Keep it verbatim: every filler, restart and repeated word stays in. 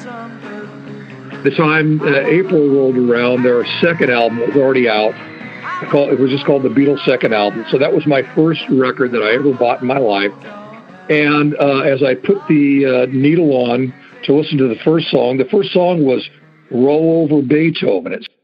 The time uh, April rolled around, their second album was already out. It was just called the Beatles' second album. So that was my first record that I ever bought in my life. And uh, as I put the uh, needle on to listen to the first song, the first song was Roll Over Beethoven. It's